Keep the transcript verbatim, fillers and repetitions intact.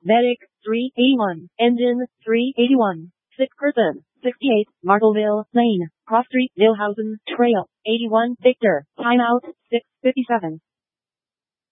Medic, three eighty-one. Engine, three eighty-one. Sick person, sixty-eight. Marshallville Lane, Cross Street, Millhausen Trail, eighty-one. Victor, timeout, six fifty-seven.